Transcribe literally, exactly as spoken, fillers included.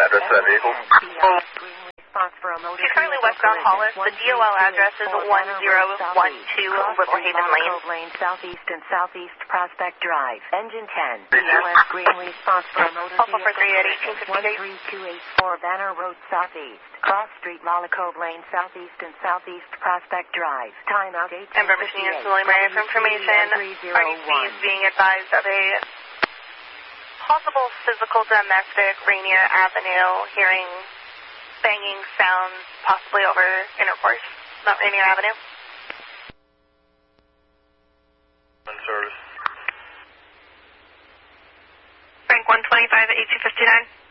address of that vehicle? She's currently westbound Hollis. The D O L address is one zero one two Little Haven Lane. Lane, Southeast and Southeast Prospect Drive. Engine ten. B L S green response for a motor Alpha for three at eighteen fifty-eight. one three two eight four Banner Road Southeast. Cross Street, Lollicove Lane, Southeast and Southeast Prospect Drive. Timeout eighteen fifty-eight. Ember Machine is William Ray for information. R D C is being advised of a possible physical domestic Rainier Avenue, hearing banging sounds possibly over intercourse, not Rainier Avenue. Service. Frank one twenty-five at eighteen fifty-nine.